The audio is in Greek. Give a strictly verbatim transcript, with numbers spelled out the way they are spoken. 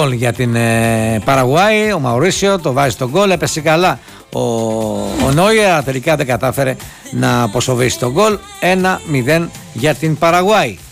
για την ε, Παραγουάη. Ο Μαουρίσιο το βάζει στον γκολ, έπεσε καλά ο, ο Νόιερ, τελικά δεν κατάφερε να αποσοβήσει τον γκολ. Ένα μηδέν για την Παραγουάη.